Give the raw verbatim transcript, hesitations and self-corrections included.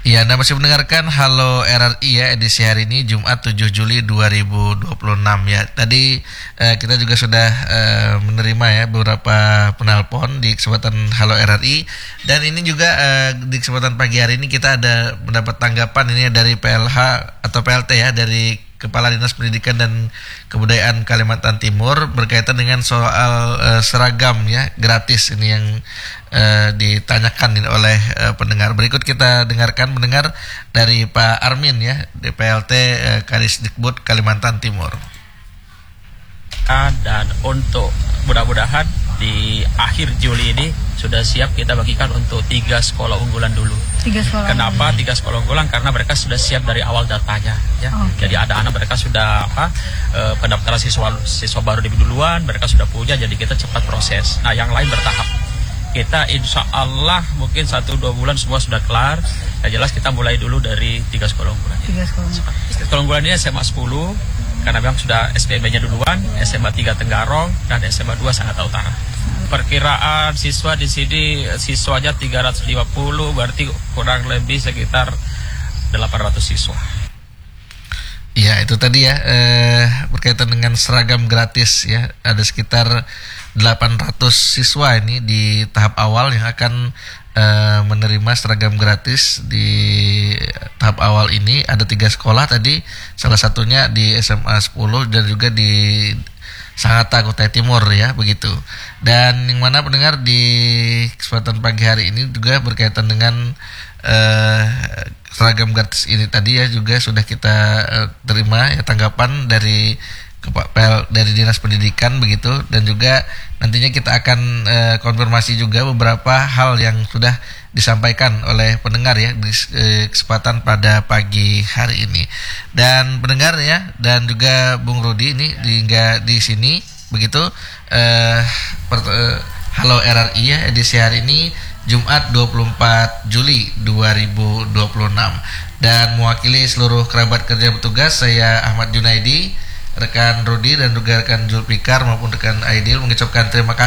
Iya, Anda masih mendengarkan Halo R R I ya, edisi hari ini Jumat tujuh Juli dua ribu dua puluh enam ya. Tadi eh, kita juga sudah eh, menerima ya beberapa penelpon di kesempatan Halo R R I, dan ini juga eh, di kesempatan pagi hari ini kita ada mendapat tanggapan ini dari P L H atau P L T ya, dari Kepala Dinas Pendidikan dan Kebudayaan Kalimantan Timur berkaitan dengan soal uh, seragam ya gratis ini yang uh, ditanyakan ini oleh uh, pendengar. Berikut kita dengarkan mendengar dari Pak Armin ya, di P L T uh, Kadisdikbud Kalimantan Timur. Dan untuk mudah-mudahan di akhir Juli ini sudah siap kita bagikan untuk tiga sekolah unggulan dulu. Tiga sekolah. Kenapa tiga sekolah unggulan? Karena mereka sudah siap dari awal datanya. Ya. Okay. Jadi ada anak mereka sudah apa e, pendaftaran siswa siswa baru lebih duluan, mereka sudah punya. Jadi kita cepat proses. Nah yang lain bertahap. Kita insya Allah mungkin satu dua bulan semua sudah kelar. Yang jelas kita mulai dulu dari tiga sekolah unggulan. Tiga sekolah. Sekolah unggulan ini S M A sepuluh. Karena memang sudah S P M B-nya duluan, S M A tiga Tenggarong, dan S M A dua Sangatta Utara. Perkiraan siswa di sini, siswanya tiga ratus lima puluh, berarti kurang lebih sekitar delapan ratus siswa. Ya, itu tadi ya, eh, berkaitan dengan seragam gratis ya, ada sekitar delapan ratus siswa ini di tahap awal yang akan Uh, menerima seragam gratis di tahap awal ini. Ada tiga sekolah tadi, salah satunya di S M A sepuluh dan juga di Sangatta Kutai Timur ya, begitu. Dan yang mana pendengar di kesempatan pagi hari ini juga berkaitan dengan uh, seragam gratis ini tadi ya, juga sudah kita uh, terima ya tanggapan dari Kepala dari Dinas Pendidikan begitu, dan juga nantinya kita akan e, konfirmasi juga beberapa hal yang sudah disampaikan oleh pendengar ya di e, kesempatan pada pagi hari ini. Dan pendengar ya, dan juga Bung Rudi ini hingga di sini begitu e, per, e, Halo R R I ya, edisi hari ini Jumat dua puluh empat Juli dua ribu dua puluh enam, dan mewakili seluruh kerabat kerja petugas, saya Ahmad Junaidi, rekan Rudi dan juga rekan Zulfikar maupun rekan Aidil mengucapkan terima kasih